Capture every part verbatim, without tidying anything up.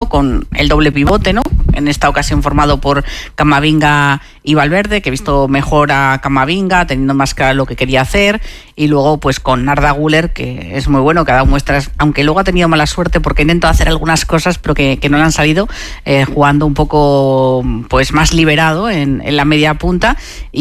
con el doble pivote, ¿no? En esta ocasión formado por Camavinga y Valverde, que he visto mejor a Camavinga, teniendo más claro lo que quería hacer, y luego pues con Arda Güler, que es muy bueno, que ha dado muestras, aunque luego ha tenido mala suerte porque intentó hacer algunas cosas pero que, que no le han salido, eh, jugando un poco pues más liberado en, en la media punta,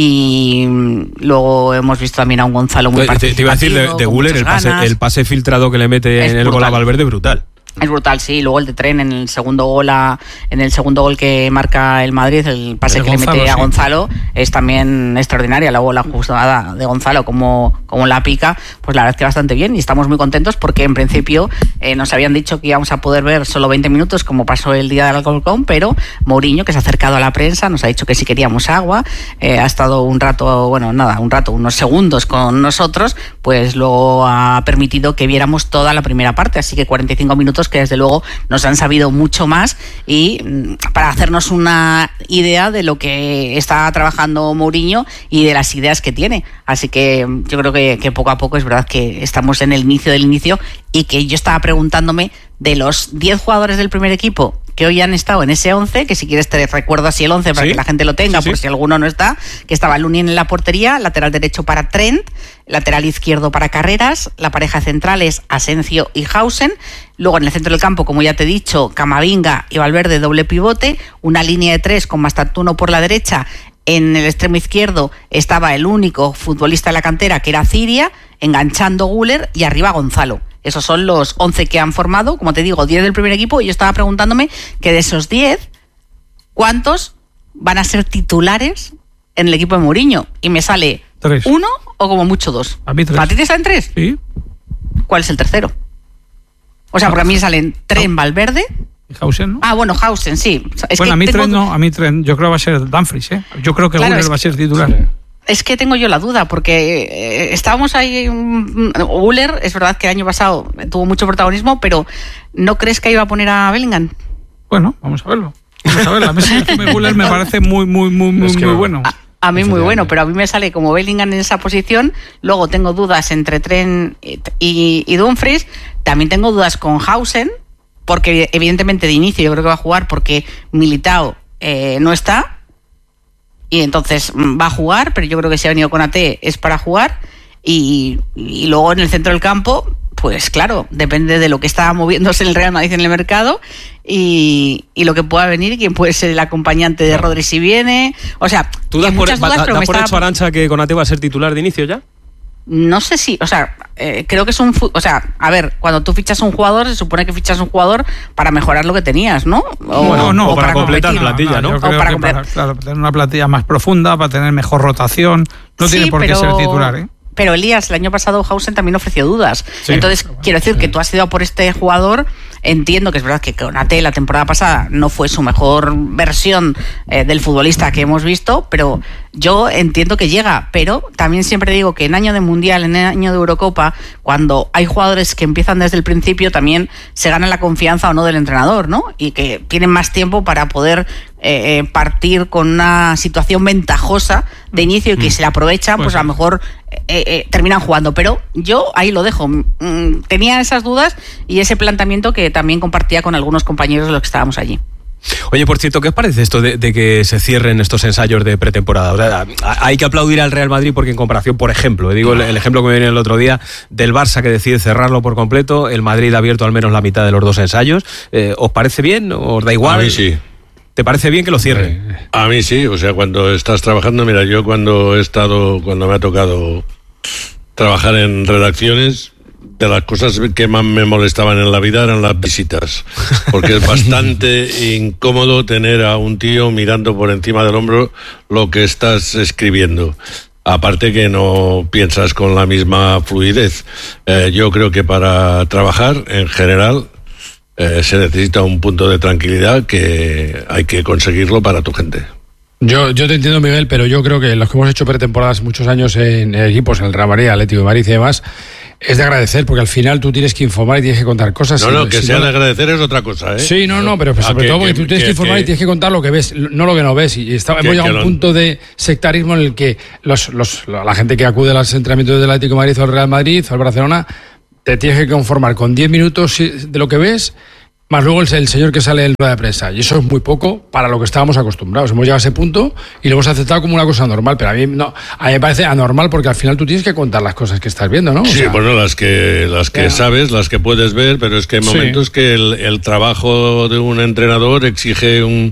y luego hemos visto también a un Gonzalo muy participativo. Te, te iba a decir de, de Güler, el pase, el pase filtrado que le mete es en el brutal. Gol a Valverde, brutal. Es brutal, sí. Luego el de Tren en el segundo gol a, en el segundo gol que marca el Madrid, el pase que Gonzalo, le mete a Gonzalo, sí, es también extraordinaria. Luego la jugada de Gonzalo, como, como la pica, pues la verdad es que bastante bien, y estamos muy contentos porque en principio eh, nos habían dicho que íbamos a poder ver solo veinte minutos, como pasó el día del Alcorcón, pero Mourinho, que se ha acercado a la prensa, nos ha dicho que si queríamos agua, eh, ha estado un rato, bueno, nada, un rato, unos segundos con nosotros, pues luego ha permitido que viéramos toda la primera parte, así que cuarenta y cinco minutos que desde luego nos han sabido mucho más, y para hacernos una idea de lo que está trabajando Mourinho y de las ideas que tiene. Así que yo creo que, que poco a poco es verdad que estamos en el inicio del inicio, y que yo estaba preguntándome de los diez jugadores del primer equipo que hoy han estado en ese once, que si quieres te recuerdo así el once para ¿sí? que la gente lo tenga, sí, sí. por si alguno no está, que estaba Lunin en la portería, lateral derecho para Trent, lateral izquierdo para Carreras, la pareja central es Asensio y Hausen, luego en el centro del campo, como ya te he dicho, Camavinga y Valverde doble pivote, una línea de tres con Mastantuono por la derecha. En el extremo izquierdo estaba el único futbolista de la cantera, que era Ciria, enganchando Güler, y arriba Gonzalo. Esos son los once que han formado, como te digo, diez del primer equipo, y yo estaba preguntándome que de esos diez, ¿cuántos van a ser titulares en el equipo de Mourinho? Y me sale tres. Uno o como mucho dos. A mí tres. ¿Para ti te salen tres? Sí. ¿Cuál es el tercero? O sea, porque a mí salen Tren, Valverde. Hausen, ¿no? Ah, bueno, Hausen, sí. Es bueno, que a mí tengo... Tren no, a mí Tren, yo creo que va a ser Dumfries, ¿eh? Yo creo que claro, Güler va a ser titular. Sí. Es que tengo yo la duda, porque eh, estábamos ahí. Um, Güler, es verdad que el año pasado tuvo mucho protagonismo, pero ¿no crees que iba a poner a Bellingham? Bueno, vamos a verlo. Vamos a verlo. A mí sí que Güler me parece muy, muy, muy, muy, es que muy bueno. A, a mí muy bueno, pero a mí me sale como Bellingham en esa posición. Luego tengo dudas entre Trent y, y, y Dumfries. También tengo dudas con Hausen, porque evidentemente de inicio yo creo que va a jugar porque Militao eh, no está. Y entonces va a jugar, pero yo creo que si ha venido con A T es para jugar. Y, y luego en el centro del campo, pues claro, depende de lo que está moviéndose en el Real Madrid en el mercado, y, y lo que pueda venir, y quién puede ser el acompañante de Rodri si viene. O sea, ¿tú das por, dudas, da, pero da me por estaba... hecho, Arantxa, que Konaté va a ser titular de inicio ya? No sé si, o sea, eh, creo que es un... O sea, a ver, cuando tú fichas un jugador, se supone que fichas un jugador para mejorar lo que tenías, ¿no? O, bueno, no, o para, para completar la plantilla, ¿no? ¿no? Yo creo o para, que para, claro, para tener una plantilla más profunda, para tener mejor rotación. No sí, tiene por pero... qué ser titular, ¿eh? Pero Elías, el año pasado Hausen también ofreció dudas. Sí, Entonces, bueno, quiero decir sí. que tú has ido por este jugador. Entiendo que es verdad que Konaté la temporada pasada no fue su mejor versión eh, del futbolista que hemos visto, pero yo entiendo que llega. Pero también siempre digo que en año de Mundial, en año de Eurocopa, cuando hay jugadores que empiezan desde el principio, también se gana la confianza o no del entrenador, ¿no? Y que tienen más tiempo para poder eh, partir con una situación ventajosa de inicio, y que mm. se la aprovechan, pues, pues a lo mejor eh, eh, terminan jugando. Pero yo ahí lo dejo. Mm, tenía esas dudas y ese planteamiento que también compartía con algunos compañeros de los que estábamos allí. Oye, por cierto, ¿qué os parece esto de, de que se cierren estos ensayos de pretemporada? O sea, hay que aplaudir al Real Madrid porque en comparación, por ejemplo, digo el, el ejemplo que me viene el otro día, del Barça que decide cerrarlo por completo, el Madrid ha abierto al menos la mitad de los dos ensayos. Eh, ¿Os parece bien? ¿Os da igual? A mí sí. ¿Te parece bien que lo cierren? A mí sí, o sea, cuando estás trabajando, mira, yo cuando he estado, cuando me ha tocado trabajar en redacciones, de las cosas que más me molestaban en la vida eran las visitas, porque es bastante incómodo tener a un tío mirando por encima del hombro lo que estás escribiendo. Aparte que no piensas con la misma fluidez. Eh, yo creo que para trabajar, en general, eh, se necesita un punto de tranquilidad que hay que conseguirlo para tu gente. Yo, yo te entiendo, Miguel, pero yo creo que los que hemos hecho pretemporadas muchos años en equipos, en el Real Madrid, Atlético de Madrid y demás, es de agradecer, porque al final tú tienes que informar y tienes que contar cosas. No, no, si, que si sea no... de agradecer es otra cosa, ¿eh? Sí, no, no, pero pues sobre que, todo porque que, tú tienes que, que informar que... y tienes que contar lo que ves, no lo que no ves. Y está, hemos llegado a un lo... punto de sectarismo en el que los, los, la gente que acude a los entrenamientos del Atlético de Madrid o al Real Madrid o al Barcelona, te tienes que conformar con diez minutos de lo que ves más luego el, el señor que sale en rueda de prensa. Y eso es muy poco para lo que estábamos acostumbrados. Hemos llegado a ese punto y lo hemos aceptado como una cosa normal, pero a mí, no, a mí me parece anormal porque al final tú tienes que contar las cosas que estás viendo, ¿no? O sí, sea, bueno, las que las que sabes, las que puedes ver, pero es que hay momentos sí. que el, el trabajo de un entrenador exige un,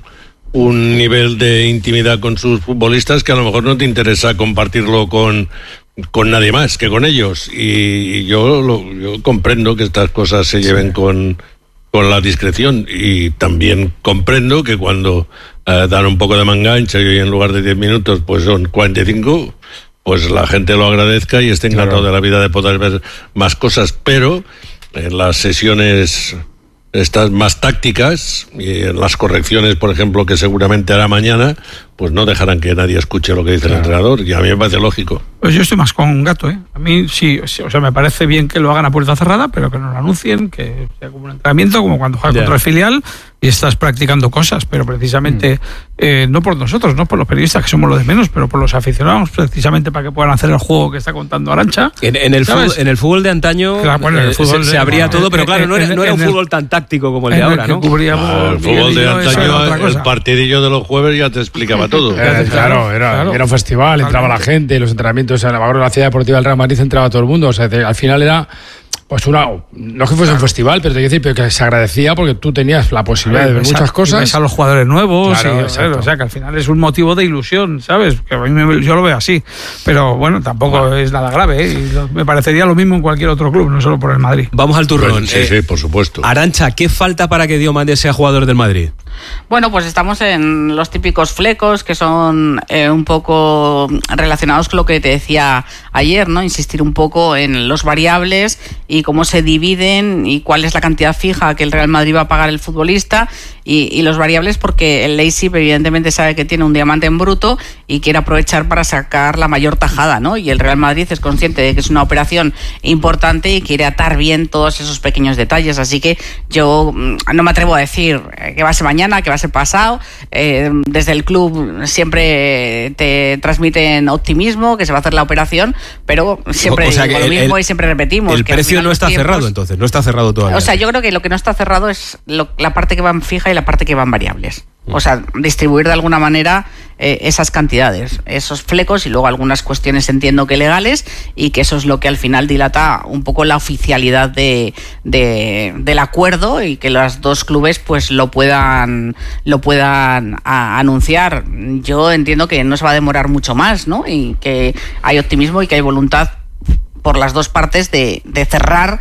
un nivel de intimidad con sus futbolistas que a lo mejor no te interesa compartirlo con... con nadie más que con ellos, y, y yo, lo, yo comprendo que estas cosas se lleven sí. con, con la discreción, y también comprendo que cuando eh, dan un poco de manga ancha y en lugar de diez minutos pues son cuarenta y cinco, pues la gente lo agradezca y esté encantado claro. de la vida de poder ver más cosas, pero en las sesiones estas más tácticas y en las correcciones, por ejemplo, que seguramente hará mañana, pues no dejarán que nadie escuche lo que dice claro. el entrenador, y a mí me parece lógico. Pues yo estoy más con Gato, ¿eh? A mí sí, sí, o sea, me parece bien que lo hagan a puerta cerrada, pero que no lo anuncien, que sea como un entrenamiento, como cuando juegas yeah. contra el filial y estás practicando cosas, pero precisamente, mm. eh, no por nosotros, no por los periodistas, que somos los de menos, pero por los aficionados, precisamente para que puedan hacer el juego que está contando Arantxa. En, en, el, fútbol, en el fútbol de antaño claro, bueno, el fútbol se, de, se abría bueno, todo, pero claro, no era, no era un fútbol tan táctico como el de ahora, ¿no? Ah, el fútbol de antaño, el partidillo de los jueves ya te explicaba todo. Eh, claro, era, claro, era un festival, entraba la gente, los entrenamientos, en la, la ciudad deportiva del Real Madrid entraba todo el mundo, o sea, te, al final era pues una, no es que fuese claro. un festival, pero te quiero decir, pero que se agradecía porque tú tenías la posibilidad claro, de ver muchas a, cosas. Ves a los jugadores nuevos, claro, y, o sea, que al final es un motivo de ilusión, ¿sabes? Que a mí me, yo lo veo así, pero bueno, tampoco bueno. es nada grave, ¿eh? Y lo, me parecería lo mismo en cualquier otro club, no solo por el Madrid. Vamos al turrón. Bueno, sí, eh, sí, por supuesto. Arantxa, ¿qué falta para que Diomande sea jugador del Madrid? Bueno, pues estamos en los típicos flecos que son eh, un poco relacionados con lo que te decía ayer, ¿no? Insistir un poco en los variables y cómo se dividen y cuál es la cantidad fija que el Real Madrid va a pagar el futbolista y, y los variables, porque el Leipzig evidentemente sabe que tiene un diamante en bruto y quiere aprovechar para sacar la mayor tajada, ¿no? Y el Real Madrid es consciente de que es una operación importante y quiere atar bien todos esos pequeños detalles, así que yo no me atrevo a decir que va a ser mañana, que va a ser pasado. Eh, desde el club siempre te transmiten optimismo, que se va a hacer la operación, pero siempre o sea, digo lo mismo el, y siempre repetimos. El que precio no está tiempos, cerrado, entonces, no está cerrado todavía. O sea, yo creo que lo que no está cerrado es lo, la parte que va en fija y la parte que va en variables. O sea, distribuir de alguna manera eh, esas cantidades, esos flecos, y luego algunas cuestiones entiendo que legales, y que eso es lo que al final dilata un poco la oficialidad de, de, del acuerdo, y que los dos clubes pues lo puedan lo puedan a, anunciar. Yo entiendo que no se va a demorar mucho más, ¿no? Y que hay optimismo y que hay voluntad por las dos partes de, de cerrar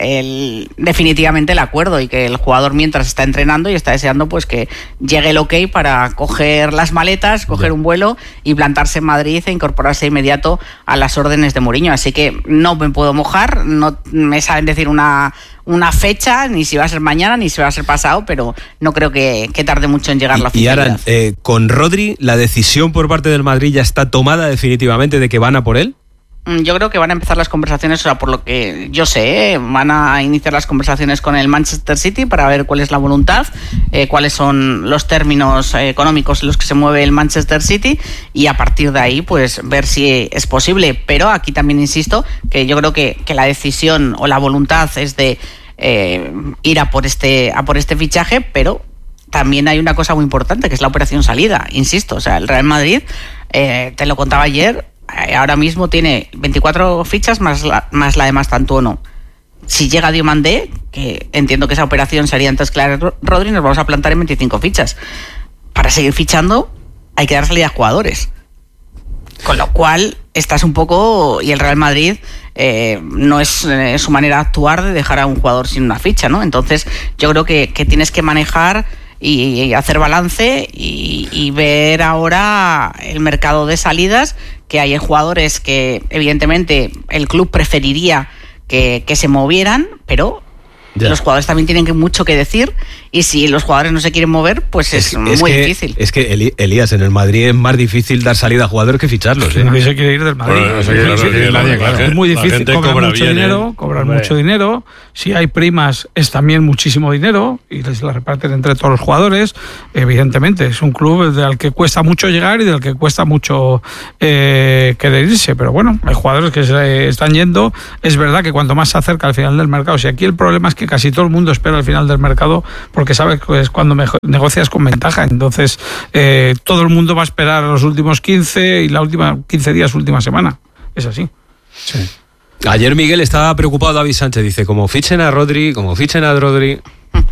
El, definitivamente el acuerdo, y que el jugador mientras está entrenando y está deseando pues que llegue el ok para coger las maletas, coger un vuelo y plantarse en Madrid e incorporarse de inmediato a las órdenes de Mourinho. Así que no me puedo mojar, no me saben decir una una fecha, ni si va a ser mañana ni si va a ser pasado, pero no creo que, que tarde mucho en llegar y, la oficialidad. Y ahora, eh, con Rodri, ¿la decisión por parte del Madrid ya está tomada definitivamente de que van a por él? Yo creo que van a empezar las conversaciones, o sea, por lo que yo sé, ¿eh? van a iniciar las conversaciones con el Manchester City para ver cuál es la voluntad, eh, cuáles son los términos eh, económicos en los que se mueve el Manchester City, y a partir de ahí pues ver si es posible. Pero aquí también insisto que yo creo que, que la decisión o la voluntad es de eh, ir a por este a por este fichaje, pero también hay una cosa muy importante, que es la operación salida, insisto. O sea, el Real Madrid, eh, te lo contaba ayer, ahora mismo tiene veinticuatro fichas más la, más la de Mastantuono. Si llega Diomandé, que entiendo que esa operación sería antes que la de Rodri, nos vamos a plantar en veinticinco fichas. Para seguir fichando hay que dar salida a jugadores. Con lo cual, estás un poco... Y el Real Madrid eh, no es eh, su manera de actuar de dejar a un jugador sin una ficha, ¿no? Entonces, yo creo que, que tienes que manejar y, y hacer balance y, y ver ahora el mercado de salidas, que hay jugadores que evidentemente el club preferiría que, que se movieran, pero yeah. los jugadores también tienen que mucho que decir, y si los jugadores no se quieren mover, pues es, es, es muy que, difícil. Es que, Elías, en el Madrid es más difícil dar salida a jugadores que ficharlos. ¿eh? Nadie se quiere ir del Madrid. Bueno, no se quiere ir del Madrid, claro. Es muy difícil, cobrar cobra mucho bien, dinero, ¿eh? cobrar Hombre. mucho dinero. Si hay primas, es también muchísimo dinero, y les la reparten entre todos los jugadores. Evidentemente, es un club al que cuesta mucho llegar y del que cuesta mucho eh, querer irse, pero bueno, hay jugadores que se están yendo. Es verdad que cuanto más se acerca al final del mercado, si aquí el problema es que casi todo el mundo espera al final del mercado porque sabe que es cuando mejor, negocias con ventaja, entonces eh, todo el mundo va a esperar los últimos quince y la última quince días, última semana, es así. Sí. Ayer Miguel estaba preocupado, David Sánchez, dice, como fichen a Rodri, como fichen a Rodri.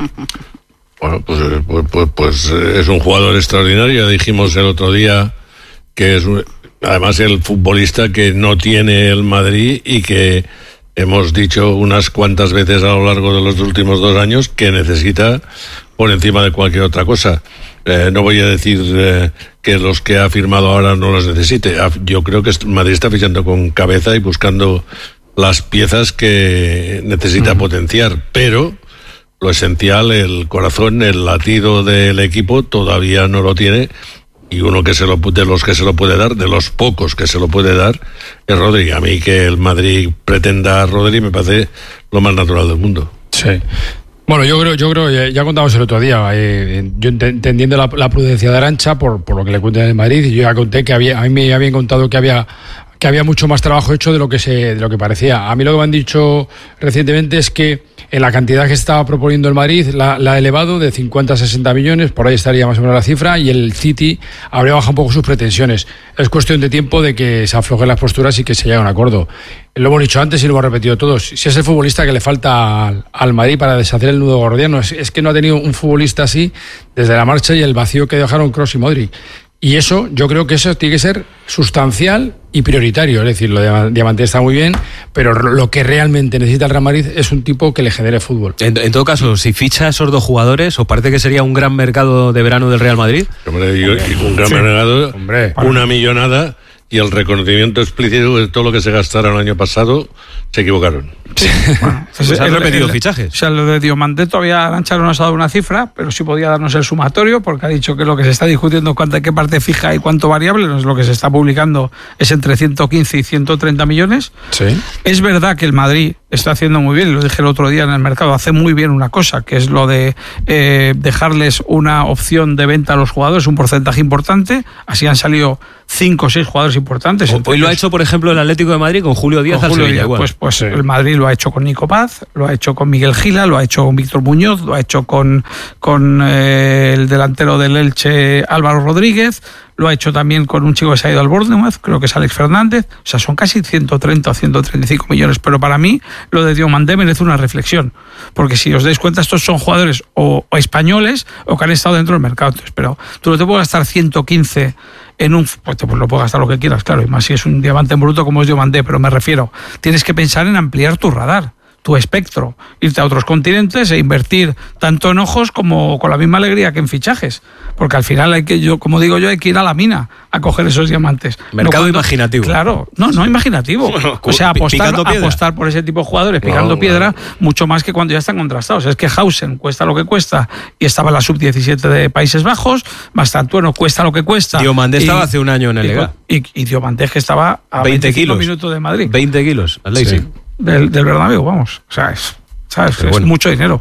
Bueno, pues, pues, pues, pues es un jugador extraordinario, ya dijimos el otro día que es un, además el futbolista que no tiene el Madrid y que hemos dicho unas cuantas veces a lo largo de los últimos dos años que necesita por encima de cualquier otra cosa. Eh, no voy a decir eh, que los que ha firmado ahora no los necesite. Yo creo que Madrid está fichando con cabeza y buscando las piezas que necesita uh-huh. potenciar, pero lo esencial, el corazón, el latido del equipo todavía no lo tiene, y uno que se lo de los que se lo puede dar, de los pocos que se lo puede dar, es Rodri. A mí que el Madrid pretenda a Rodri me parece lo más natural del mundo. Sí. Bueno, yo creo, yo creo, ya, ya contamos el otro día, eh, yo entendiendo la, la prudencia de Arantxa por, por lo que le cuentan en el Madrid, y yo ya conté que había, a mí me habían contado que había que había mucho más trabajo hecho de lo que se, de lo que parecía. A mí lo que me han dicho recientemente es que en la cantidad que estaba proponiendo el Madrid la, la ha elevado de cincuenta a sesenta millones, por ahí estaría más o menos la cifra, y el City habría bajado un poco sus pretensiones. Es cuestión de tiempo de que se aflojen las posturas y que se llegue a un acuerdo. Lo hemos dicho antes y lo hemos repetido todos. Si es el futbolista que le falta al, al Madrid para deshacer el nudo gordiano, es, es que no ha tenido un futbolista así desde la marcha y el vacío que dejaron Kroos y Modric. Y eso, yo creo que eso tiene que ser sustancial y prioritario. Es decir, lo de Diamante está muy bien, pero lo que realmente necesita el Real Madrid es un tipo que le genere fútbol. En, en todo caso, si ficha a esos dos jugadores, ¿os parece que sería un gran mercado de verano del Real Madrid? Hombre, yo, un gran sí. mercado, Hombre, una millonada, y el reconocimiento explícito de todo lo que se gastaron el año pasado, se equivocaron. Sí. Bueno, pues pues han repetido el, fichajes. O sea, lo de Diomandé todavía Arantxa no nos ha dado una cifra, pero sí podía darnos el sumatorio, porque ha dicho que lo que se está discutiendo cuánto, qué parte fija y cuánto variable, no es lo que se está publicando, es entre ciento quince y ciento treinta millones. Sí. Es verdad que el Madrid está haciendo muy bien, lo dije el otro día en el mercado, hace muy bien una cosa, que es lo de eh, dejarles una opción de venta a los jugadores, un porcentaje importante, así han salido cinco o seis jugadores importantes. Hoy entonces, lo ha hecho, por ejemplo, el Atlético de Madrid con Julio Díaz. Con Julio Díaz, pues, pues sí. El Madrid lo ha hecho con Nico Paz, lo ha hecho con Miguel Gila, lo ha hecho con Víctor Muñoz, lo ha hecho con, con eh, el delantero del Elche, Álvaro Rodríguez, lo ha hecho también con un chico que se ha ido al Bournemouth, creo que es Alex Fernández. O sea, son casi ciento treinta o ciento treinta y cinco millones, pero para mí lo de Diomandé merece una reflexión, porque si os dais cuenta, estos son jugadores o, o españoles o que han estado dentro del mercado. Entonces, pero tú no te puedes gastar ciento quince en un... Pues, pues lo puedes gastar lo que quieras, claro, y más si es un diamante en bruto como es Diomandé, pero me refiero, tienes que pensar en ampliar tu radar, tu espectro, irte a otros continentes e invertir tanto en ojos como con la misma alegría que en fichajes, porque al final hay que, yo como digo yo, hay que ir a la mina a coger esos diamantes. Mercado no cuando, imaginativo. Claro, no, no imaginativo. O sea, apostar, apostar por ese tipo de jugadores, picando no, piedra, no. mucho más que cuando ya están contrastados. Es que Hausen cuesta lo que cuesta y estaba en la sub diecisiete de Países Bajos, Mastantuono cuesta lo que cuesta. Diomandé estaba hace un año en el Liga. Y, y, y Diomandé que estaba a veinte kilos minutos de Madrid. veinte kilos, al sí. Del, del Bernabéu, vamos. O sea, es, ¿sabes? es bueno. mucho dinero.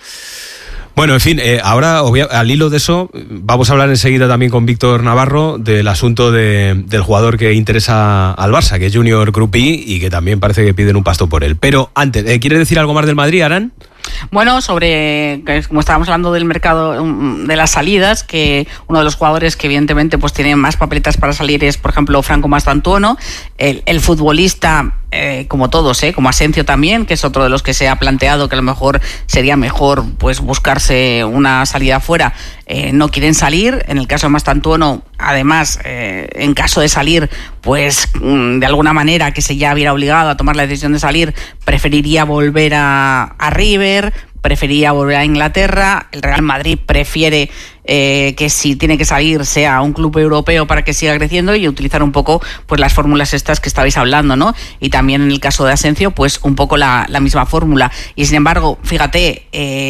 Bueno, en fin, eh, ahora al hilo de eso vamos a hablar enseguida también con Víctor Navarro del asunto de, del jugador que interesa al Barça, que es Junior Krupí, y que también parece que piden un pasto por él. Pero antes, ¿eh, ¿quieres decir algo más del Madrid, Aran? Bueno, sobre, como estábamos hablando del mercado de las salidas, que uno de los jugadores que evidentemente pues tiene más papeletas para salir es, por ejemplo, Franco Mastantuono, el, el futbolista, eh, como todos, eh, como Asensio también, que es otro de los que se ha planteado que a lo mejor sería mejor pues buscarse una salida afuera, eh, no quieren salir. En el caso de Mastantuono, además, eh, en caso de salir, pues de alguna manera que se ya hubiera obligado a tomar la decisión de salir, preferiría volver a, a River, prefería volver a Inglaterra. El Real Madrid prefiere eh, que si tiene que salir sea un club europeo para que siga creciendo, y utilizar un poco pues las fórmulas estas que estabais hablando, ¿no? Y también en el caso de Asensio, pues un poco la, la misma fórmula. Y sin embargo, fíjate, eh,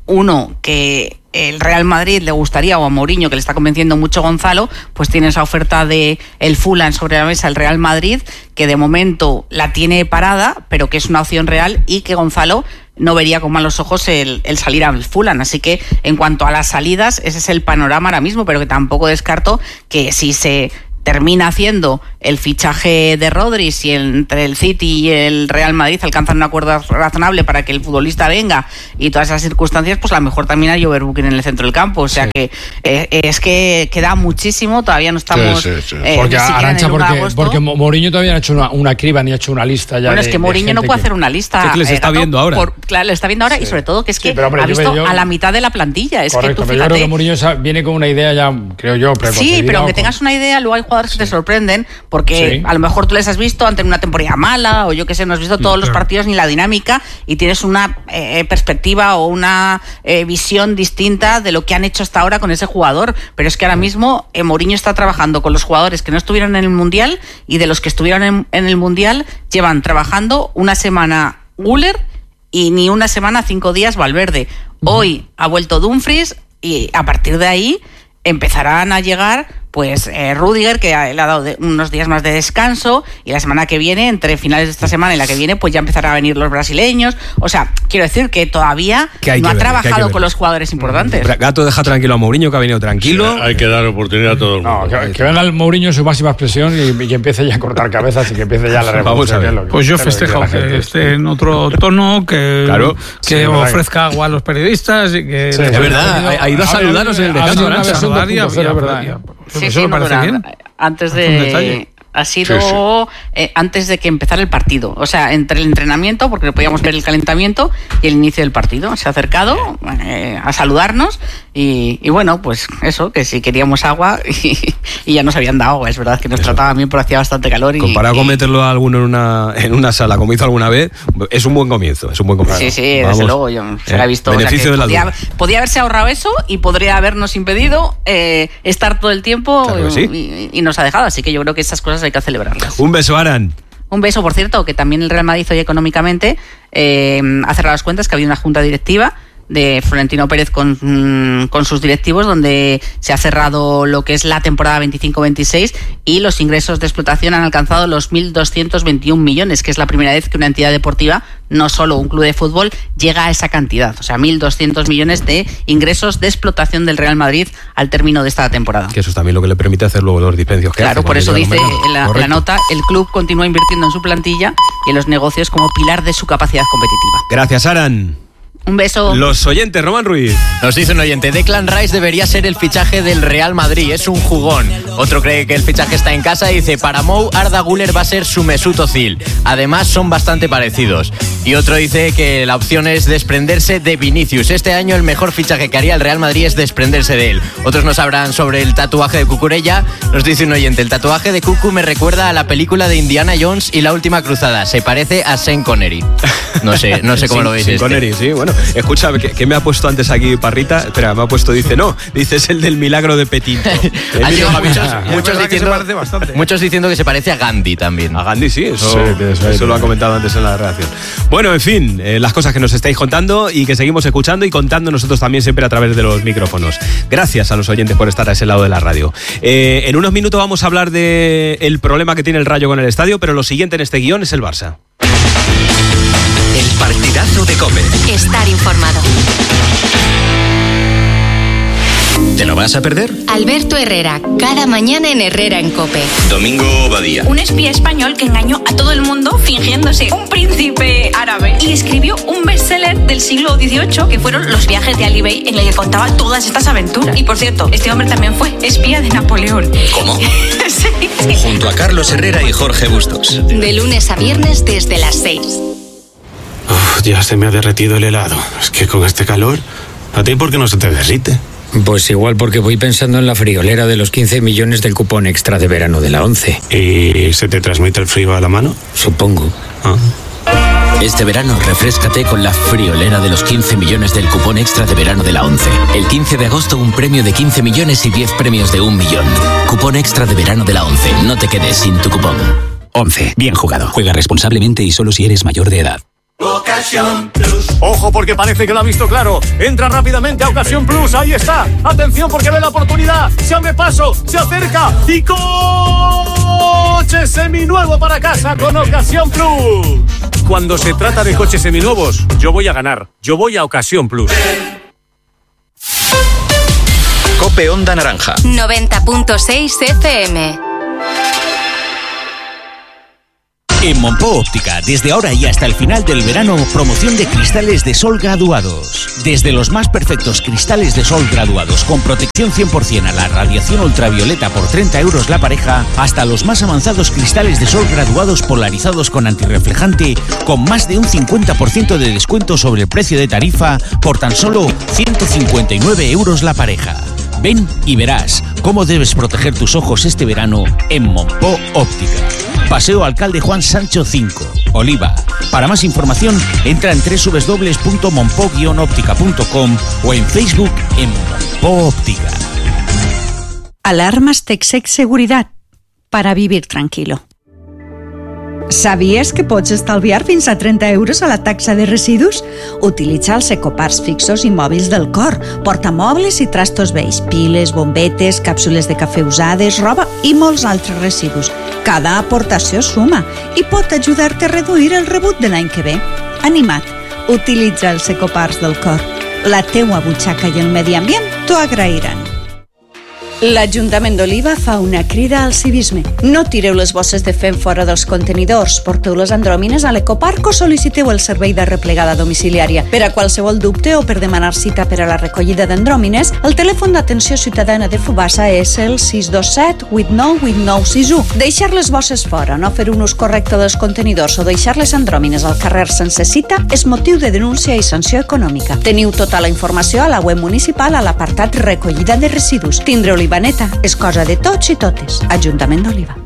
uno, que el Real Madrid le gustaría, o a Mourinho, que le está convenciendo mucho Gonzalo, pues tiene esa oferta de el Fulham sobre la mesa, el Real Madrid, que de momento la tiene parada, pero que es una opción real, y que Gonzalo no vería con malos ojos el, el salir al Fulham. Así que en cuanto a las salidas, ese es el panorama ahora mismo, pero que tampoco descarto que si se termina haciendo el fichaje de Rodri, si entre el City y el Real Madrid alcanzan un acuerdo razonable para que el futbolista venga y todas esas circunstancias, pues a lo mejor también hay overbooking en el centro del campo. O sea sí. que eh, es que queda muchísimo, todavía no estamos... Sí, sí, sí. Eh, porque Arantxa, porque, porque Mourinho todavía no ha hecho una, una criba ni ha hecho una lista ya. Bueno, de, es que Mourinho no puede que... hacer una lista. Es que les está eh, viendo ahora. Por, claro, le está viendo ahora sí. y sobre todo que es que sí, hombre, ha visto yo, a la mitad de la plantilla. Es correcto, que tú pero fíjate, yo creo que Mourinho viene con una idea ya, creo yo, sí, pero aunque tengas una idea, luego hay jugadores que sí. te sorprenden, porque sí. a lo mejor tú les has visto ante una temporada mala, o yo qué sé, no has visto todos sí, los claro. partidos ni la dinámica, y tienes una eh, perspectiva o una eh, visión distinta de lo que han hecho hasta ahora con ese jugador. Pero es que ahora mismo eh, Mourinho está trabajando con los jugadores que no estuvieron en el Mundial, y de los que estuvieron en, en el Mundial llevan trabajando una semana Güler y ni una semana, cinco días Valverde. Hoy ha vuelto Dumfries, y a partir de ahí empezarán a llegar pues eh, Rüdiger, que le ha dado de, unos días más de descanso, y la semana que viene, entre finales de esta semana y la que viene, pues ya empezarán a venir los brasileños. O sea, quiero decir que todavía que no ha ver, trabajado con los jugadores importantes. Gato deja tranquilo a Mourinho, que ha venido tranquilo. Sí, hay que dar oportunidad a todo el mundo. No, que, que venga el Mourinho en su máxima expresión y, y que empiece ya a cortar cabezas y que empiece ya la revolución. Pues yo festejo que, que esté en otro tono, que, claro, que sí, ofrezca agua a los periodistas y que... Sí, es verdad, ha ido a saludarnos en el descanso. Sí, sí, no, bien. Antes de... Ha sido sí, sí. Eh, antes de que empezara el partido. O sea, entre el entrenamiento, porque podíamos ver el calentamiento, y el inicio del partido. Se ha acercado eh, a saludarnos y, y bueno, pues eso, que si queríamos agua y, y ya nos habían dado agua. Es verdad que nos eso. trataban bien, pero hacía bastante calor. Y, comparado y, con meterlo a alguno en una, en una sala, como hizo alguna vez, es un buen comienzo. Es un buen comienzo. Sí, sí, Vamos. desde luego. Yo se lo he visto. Beneficio o sea, de la podía, podía haberse ahorrado eso y podría habernos impedido eh, estar todo el tiempo claro sí. y, y nos ha dejado. Así que yo creo que esas cosas hay que celebrarlas. Un beso, Aran. Un beso, por cierto, que también el Real Madrid hoy económicamente eh, ha cerrado las cuentas, que había una junta directiva de Florentino Pérez con, con sus directivos, donde se ha cerrado lo que es la temporada veinticinco veintiséis, y los ingresos de explotación han alcanzado los mil doscientos veintiún millones, que es la primera vez que una entidad deportiva, no solo un club de fútbol, llega a esa cantidad. O sea, mil doscientos millones de ingresos de explotación del Real Madrid al término de esta temporada. Que eso es también lo que le permite hacer luego los dispendios que Claro, hace, por eso dice en la, la nota, el club continúa invirtiendo en su plantilla y en los negocios como pilar de su capacidad competitiva. Gracias, Aran. Un beso. Los oyentes, Román Ruiz. Nos dice un oyente, Declan Rice debería ser el fichaje del Real Madrid, es un jugón. Otro cree que el fichaje está en casa y dice, para Mou, Arda Güler va a ser su Mesut Özil. Además, son bastante parecidos. Y otro dice que la opción es desprenderse de Vinicius. Este año el mejor fichaje que haría el Real Madrid es desprenderse de él. Otros nos hablan sobre el tatuaje de Cucurella. Nos dice un oyente, el tatuaje de Cucu me recuerda a la película de Indiana Jones y la última cruzada. Se parece a Sean Connery. No sé, no sé cómo sí, lo veis. Sean este. Connery, sí, bueno. Escucha, ¿qué, ¿qué me ha puesto antes aquí Parrita? Espera, me ha puesto, dice, no, dice, es el del milagro de Petinto. muchos, muchos, diciendo, muchos diciendo que se parece a Gandhi también. A Gandhi, sí, eso, sí, eso, eso lo ha comentado antes en la redacción. Bueno, en fin, eh, las cosas que nos estáis contando y que seguimos escuchando y contando nosotros también siempre a través de los micrófonos. Gracias a los oyentes por estar a ese lado de la radio. Eh, en unos minutos vamos a hablar del problema que tiene el Rayo con el estadio, pero lo siguiente en este guión es el Barça. El partidazo de COPE. Estar informado. ¿Te lo vas a perder? Alberto Herrera, cada mañana en Herrera en COPE. Domingo Badía. Un espía español que engañó a todo el mundo fingiéndose un príncipe árabe y escribió un bestseller del siglo dieciocho que fueron Los viajes de Ali Bey, en el que contaba todas estas aventuras. Y por cierto, este hombre también fue espía de Napoleón. ¿Cómo? Sí, es que... Junto a Carlos Herrera y Jorge Bustos. De lunes a viernes desde las seis. Uf, ya se me ha derretido el helado. Es que con este calor, ¿a ti por qué no se te derrite? Pues igual porque voy pensando en la friolera de los quince millones del cupón extra de verano de la ONCE. ¿Y se te transmite el frío a la mano? Supongo. Ah. Este verano refréscate con la friolera de los quince millones del cupón extra de verano de la ONCE. El quince de agosto un premio de quince millones y diez premios de un millón. Cupón extra de verano de la ONCE. No te quedes sin tu cupón. ONCE. Bien jugado. Juega responsablemente y solo si eres mayor de edad. Ocasión Plus. Ojo, porque parece que lo ha visto claro. Entra rápidamente a Ocasión Plus. Ahí está. Atención, porque ve la oportunidad. Se abre paso, se acerca y coche seminuevo para casa con Ocasión Plus. Cuando se trata de coches seminuevos, yo voy a ganar. Yo voy a Ocasión Plus. Cope Onda Naranja. noventa punto seis F M. En Monpó Óptica, desde ahora y hasta el final del verano, promoción de cristales de sol graduados. Desde los más perfectos cristales de sol graduados con protección cien por ciento a la radiación ultravioleta por treinta euros la pareja, hasta los más avanzados cristales de sol graduados polarizados con antirreflejante con más de un cincuenta por ciento de descuento sobre el precio de tarifa por tan solo ciento cincuenta y nueve euros la pareja. Ven y verás cómo debes proteger tus ojos este verano en Monpó Óptica. Paseo Alcalde Juan Sancho cinco, Oliva. Para más información, entra en doble u doble u doble u punto monpó guion óptica punto com o en Facebook en Monpó Óptica. Alarmas Texec Seguridad, para vivir tranquilo. Sabies que pots estalviar fins a trenta euros a la taxa de residus? Utilitza els ecoparts fixos i mòbils del Cor, portamobles i trastos vells, piles, bombetes, càpsules de cafè usades, roba i molts altres residus. Cada aportació suma i pot ajudar-te a reduir el rebut de l'any que ve. Anima't, utilitza els ecoparts del Cor. La teua butxaca i el medi ambient t'ho agrairan. L'Ajuntament d'Oliva fa una crida al civisme. No tireu les bosses de fem fora dels contenidors, porteu les andròmines a l'ecoparc o sol·liciteu el servei de replegada domiciliària. Per a qualsevol dubte o per demanar cita per a la recollida d'andròmines, el telèfon d'atenció ciutadana de Fubassa és el sis dos set vuit nou vuit nou sis u. Deixar les bosses fora, no fer un ús correcte dels contenidors o deixar les andròmines al carrer sense cita és motiu de denúncia i sanció econòmica. Teniu tota la informació a la web municipal a l'apartat recollida de residus. Tindre Olivaneta és cosa de tots i totes. Ajuntament d'Oliva.